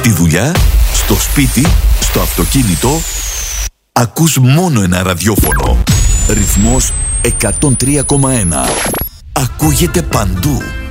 Στη δουλειά, στο σπίτι, στο αυτοκίνητο, ακούς μόνο ένα ραδιόφωνο. Ρυθμός 103,1. Ακούγεται παντού.